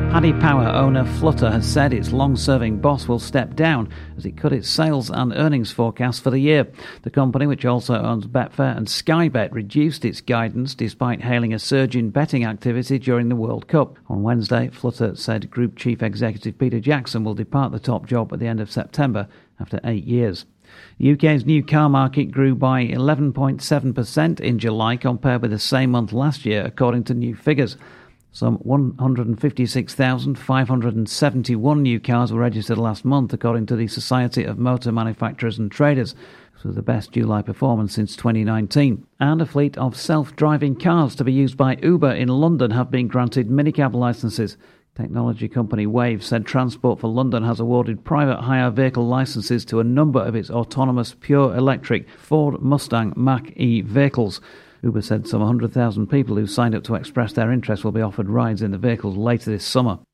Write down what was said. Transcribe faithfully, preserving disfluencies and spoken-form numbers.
Paddy Power owner Flutter has said its long-serving boss will step down as it cut its sales and earnings forecast for the year. The company, which also owns Betfair and Sky Bet, reduced its guidance despite hailing a surge in betting activity during the World Cup. On Wednesday, Flutter said Group Chief Executive Peter Jackson will depart the top job at the end of September after eight years. The U K's new car market grew by eleven point seven percent in July compared with the same month last year, according to new figures. Some one hundred fifty-six thousand five hundred seventy-one new cars were registered last month, according to the Society of Motor Manufacturers and Traders. This was the best July performance since twenty nineteen. And a fleet of self-driving cars to be used by Uber in London have been granted minicab licences. Technology company Wave said Transport for London has awarded private hire vehicle licences to a number of its autonomous pure electric Ford Mustang Mach-E vehicles. Uber said some one hundred thousand people who signed up to express their interest will be offered rides in the vehicles later this summer.